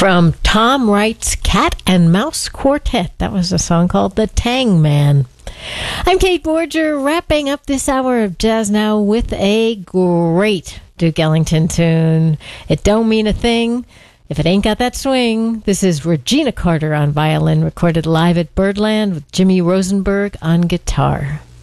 from Tom Wright's Cat and Mouse Quartet. That was a song called The Tang Man. I'm Kate Borger, wrapping up this hour of Jazz Now with a great Duke Ellington tune. It don't mean a thing if it ain't got that swing. This is Regina Carter on violin, recorded live at Birdland with Jimmy Rosenberg on guitar.